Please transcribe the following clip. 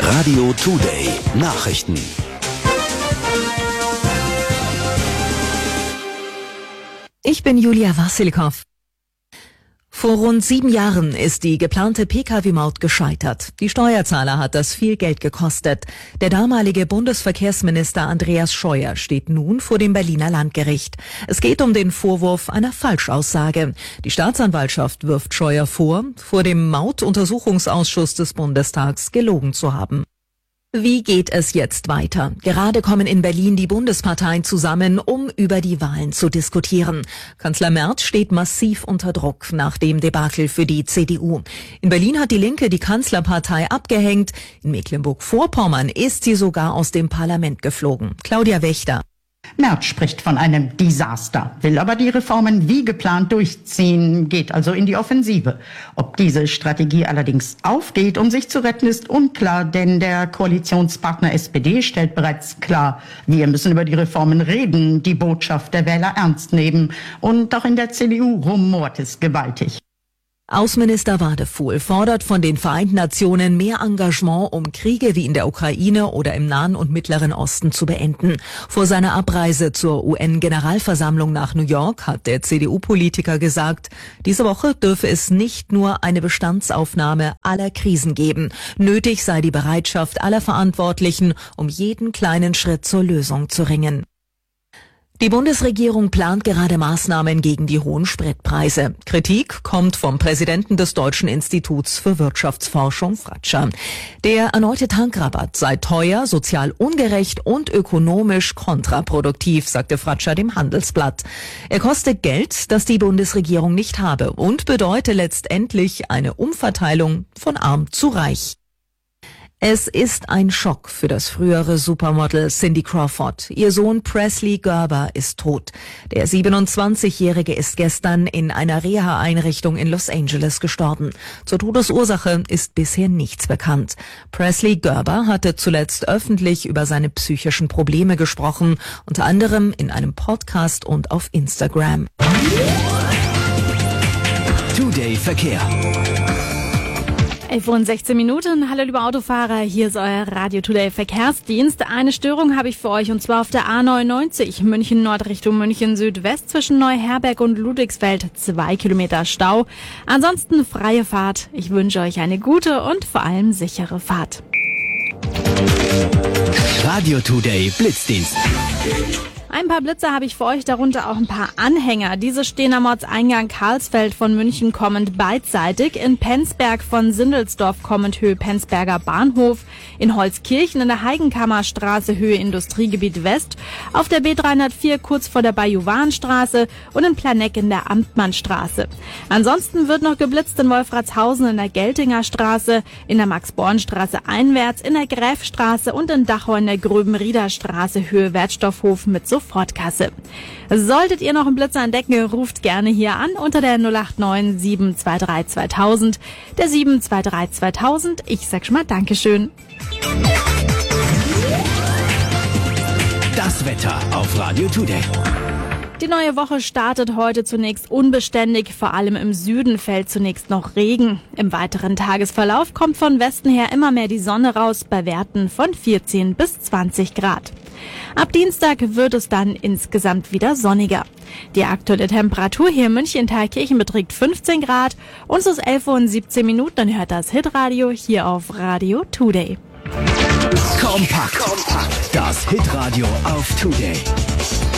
Radio Today Nachrichten. Ich bin Julia Wassilkow. Vor rund 7 Jahren ist die geplante Pkw-Maut gescheitert. Die Steuerzahler hat das viel Geld gekostet. Der damalige Bundesverkehrsminister Andreas Scheuer steht nun vor dem Berliner Landgericht. Es geht um den Vorwurf einer Falschaussage. Die Staatsanwaltschaft wirft Scheuer vor dem Mautuntersuchungsausschuss des Bundestags gelogen zu haben. Wie geht es jetzt weiter? Gerade kommen in Berlin die Bundesparteien zusammen, um über die Wahlen zu diskutieren. Kanzler Merz steht massiv unter Druck nach dem Debakel für die CDU. In Berlin hat die Linke die Kanzlerpartei abgehängt. In Mecklenburg-Vorpommern ist sie sogar aus dem Parlament geflogen. Claudia Wächter. Merz spricht von einem Desaster, will aber die Reformen wie geplant durchziehen, geht also in die Offensive. Ob diese Strategie allerdings aufgeht, um sich zu retten, ist unklar, denn der Koalitionspartner SPD stellt bereits klar, wir müssen über die Reformen reden, die Botschaft der Wähler ernst nehmen. Und auch in der CDU rumort es gewaltig. Außenminister Wadefuhl fordert von den Vereinten Nationen mehr Engagement, um Kriege wie in der Ukraine oder im Nahen und Mittleren Osten zu beenden. Vor seiner Abreise zur UN-Generalversammlung nach New York hat der CDU-Politiker gesagt, diese Woche dürfe es nicht nur eine Bestandsaufnahme aller Krisen geben. Nötig sei die Bereitschaft aller Verantwortlichen, um jeden kleinen Schritt zur Lösung zu ringen. Die Bundesregierung plant gerade Maßnahmen gegen die hohen Spritpreise. Kritik kommt vom Präsidenten des Deutschen Instituts für Wirtschaftsforschung, Fratscher. Der erneute Tankrabatt sei teuer, sozial ungerecht und ökonomisch kontraproduktiv, sagte Fratscher dem Handelsblatt. Er kostet Geld, das die Bundesregierung nicht habe und bedeute letztendlich eine Umverteilung von arm zu reich. Es ist ein Schock für das frühere Supermodel Cindy Crawford. Ihr Sohn Presley Gerber ist tot. Der 27-Jährige ist gestern in einer Reha-Einrichtung in Los Angeles gestorben. Zur Todesursache ist bisher nichts bekannt. Presley Gerber hatte zuletzt öffentlich über seine psychischen Probleme gesprochen, unter anderem in einem Podcast und auf Instagram. Today Verkehr. 11:16 Uhr. Hallo liebe Autofahrer, hier ist euer Radio Today Verkehrsdienst. Eine Störung habe ich für euch und zwar auf der A99 München Nord Richtung München Südwest zwischen Neuherberg und Ludwigsfeld 2 Kilometer Stau. Ansonsten freie Fahrt. Ich wünsche euch eine gute und vor allem sichere Fahrt. Radio Today Blitzdienst. Ein paar Blitze habe ich für euch, darunter auch ein paar Anhänger. Diese stehen am Ortseingang Karlsfeld von München kommend beidseitig, in Penzberg von Sindelsdorf kommend Höhe Penzberger Bahnhof, in Holzkirchen in der Heigenkammerstraße Höhe Industriegebiet West, auf der B304 kurz vor der Bajuwanstraße und in Planegg in der Amtmannstraße. Ansonsten wird noch geblitzt in Wolfratshausen in der Geltinger Straße, in der Max-Born-Straße einwärts, in der Gräfstraße und in Dachau in der Gröben-Rieder-Straße Höhe Wertstoffhof mit Sofortkasse. Solltet ihr noch einen Blitzer entdecken, ruft gerne hier an unter der 089 723 2000. Der 723 2000. Ich sag schon mal Dankeschön. Das Wetter auf Radio Today. Die neue Woche startet heute zunächst unbeständig, vor allem im Süden fällt zunächst noch Regen. Im weiteren Tagesverlauf kommt von Westen her immer mehr die Sonne raus, bei Werten von 14 bis 20 Grad. Ab Dienstag wird es dann insgesamt wieder sonniger. Die aktuelle Temperatur hier in München-Thalkirchen beträgt 15 Grad und es ist 11:17 Uhr, dann hört das Hitradio hier auf Radio Today. Kompakt. Das Hitradio auf Today.